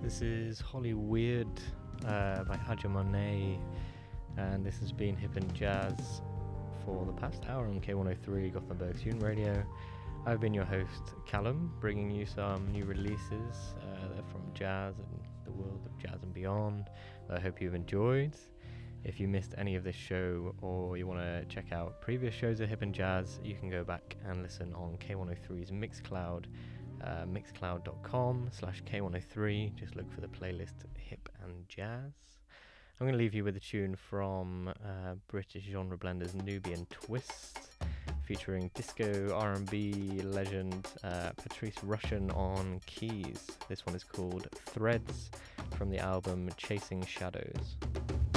This is Holly Weird by Aja Monet, and this has been Hip and Jazz for the past hour on K103 Gothenburg Student Radio. I've been your host, Callum, bringing you some new releases from jazz and the world of jazz and beyond. I hope you've enjoyed. If you missed any of this show or you want to check out previous shows of Hip and Jazz, you can go back and listen on K103's Mixcloud, mixcloud.com/K103. Just look for the playlist Hip and Jazz. I'm going to leave you with a tune from British genre blenders Nubian Twist, featuring disco R&B legend Patrice Rushen on keys. This one is called Threads from the album Chasing Shadows.